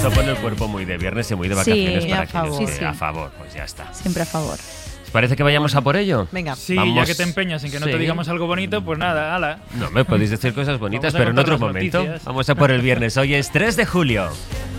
Esto pone el cuerpo muy de viernes y muy de vacaciones Sí, para a quienes favor. esté Sí, sí. a favor. Pues ya está. Siempre a favor. ¿Os parece que vayamos a por ello? Venga. Sí, Vamos. ya que te empeñas en que no Sí. te digamos algo bonito, pues nada, ala. No, me podéis decir cosas bonitas, Vamos a pero en contar otro las momento. noticias. Vamos a por el viernes. Hoy es 3 de julio.